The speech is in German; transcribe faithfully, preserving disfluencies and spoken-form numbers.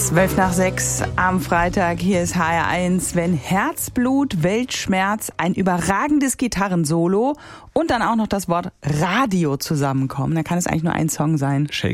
Zwölf nach sechs am Freitag, hier ist H R eins. Wenn Herzblut, Weltschmerz, ein überragendes Gitarrensolo und dann auch noch das Wort Radio zusammenkommen, dann kann es eigentlich nur ein Song sein. Shake